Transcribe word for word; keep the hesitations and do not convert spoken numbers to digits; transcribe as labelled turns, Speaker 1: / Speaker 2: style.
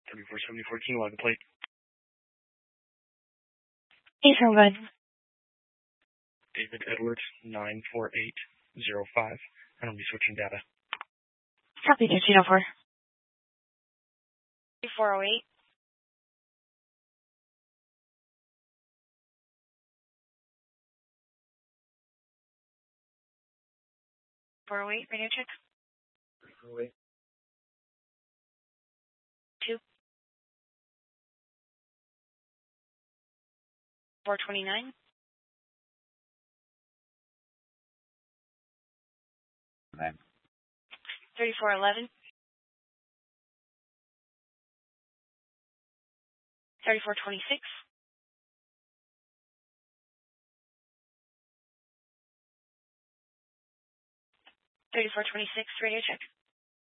Speaker 1: thirty-four seventy-four, can you log the plate?
Speaker 2: Eastern Wood.
Speaker 1: David Edwards, nine four eight zero five, and I'll be switching data.
Speaker 2: Copy, thirteen oh four.
Speaker 3: four oh eight. four oh eight, radio check.
Speaker 1: four oh eight.
Speaker 3: two. four twenty-nine.
Speaker 4: Nine.
Speaker 3: thirty-four eleven. thirty-four twenty-six. thirty-four twenty-six, radio check.